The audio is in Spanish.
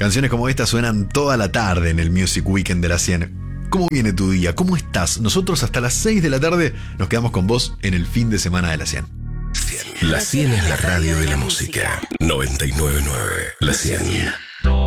Canciones como esta suenan toda la tarde en el Music Weekend de la 100. ¿Cómo viene tu día? ¿Cómo estás? Nosotros hasta las 6 de la tarde nos quedamos con vos en el fin de semana de la 100. La 100 es la radio de la música. 99.9 La 100.